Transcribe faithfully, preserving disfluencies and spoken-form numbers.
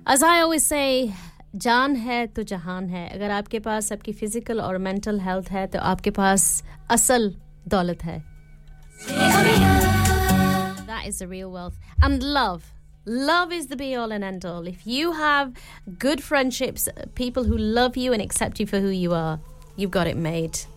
As I always say, जान है तो जहान है. अगर आपके पास आपकी physical और mental health है तो आपके पास असल दौलत है. That is the real wealth. And love. Love is the be all and end all. If you have good friendships, people who love you and accept you for who you are, you've got it made.